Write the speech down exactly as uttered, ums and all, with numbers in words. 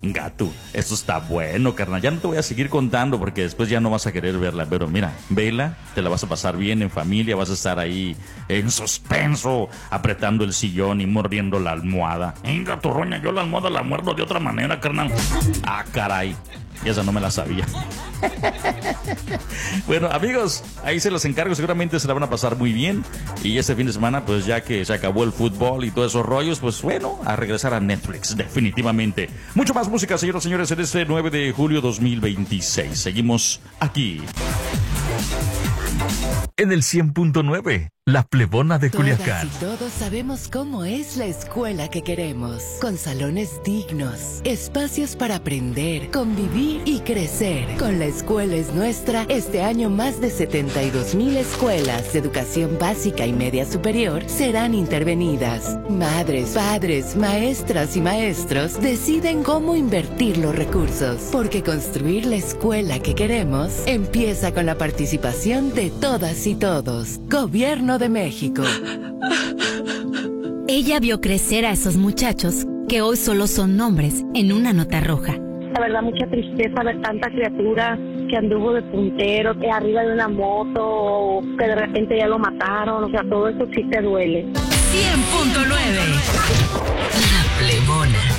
Gato, eso está bueno, carnal. Ya no te voy a seguir contando porque después ya no vas a querer verla. Pero mira, vela, te la vas a pasar bien en familia, vas a estar ahí en suspenso, apretando el sillón y mordiendo la almohada. Venga, tu roña, yo la almohada la muerdo de otra manera, carnal. Ah, caray. Y esa no me la sabía. Bueno, amigos, ahí se los encargo. Seguramente se la van a pasar muy bien. Y este fin de semana, pues ya que se acabó el fútbol y todos esos rollos, pues bueno, a regresar a Netflix, definitivamente. Mucho más música, señoras y señores, en este nueve de julio dos mil veintiséis. Seguimos aquí en el cien punto nueve, La Plebona de Culiacán. Todas y todos sabemos cómo es la escuela que queremos, con salones dignos, espacios para aprender, convivir y crecer. Con La Escuela es Nuestra, este año más de setenta y dos mil escuelas de educación básica y media superior serán intervenidas. Madres, padres, maestras y maestros deciden cómo invertir los recursos, porque construir la escuela que queremos empieza con la participación de todas y todos. Gobierno de México. Ella vio crecer a esos muchachos que hoy solo son nombres en una nota roja. La verdad, mucha tristeza ver tanta criatura que anduvo de puntero, que arriba de una moto, o que de repente ya lo mataron. O sea, todo eso sí te duele. cien punto nueve La Plebona.